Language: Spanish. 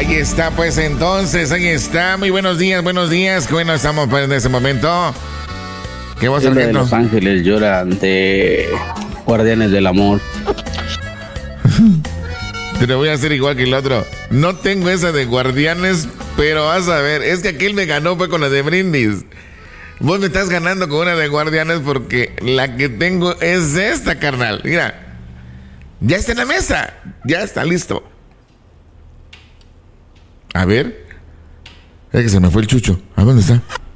Ahí está, pues entonces, ahí está. Muy buenos días, buenos días. Bueno, estamos pues, en este momento. ¿Qué vos El de Los Ángeles llora ante Guardianes del Amor. Te lo voy a hacer igual que el otro. No tengo esa de Guardianes, pero vas a ver. Es que aquel me ganó fue con la de Brindis. Vos me estás ganando con una de Guardianes porque la que tengo es esta, carnal. Mira. Ya está en la mesa. Ya está listo. A ver. Es que se me fue el chucho. ¿A dónde está?